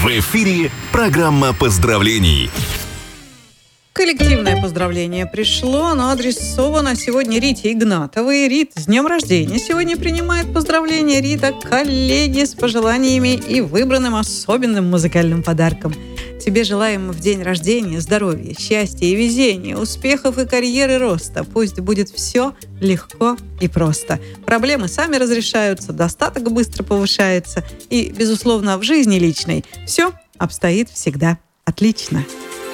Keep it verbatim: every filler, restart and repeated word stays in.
В эфире программа поздравлений. Коллективное поздравление пришло, оно адресовано сегодня Рите Игнатовой. Рит, с днем рождения сегодня принимает поздравления. Рита, коллеги, с пожеланиями и выбранным особенным музыкальным подарком. Тебе желаем в день рождения здоровья, счастья и везения, успехов и карьеры роста. Пусть будет все легко и просто. Проблемы сами разрешаются, достаток быстро повышается. И, безусловно, в жизни личной все обстоит всегда отлично.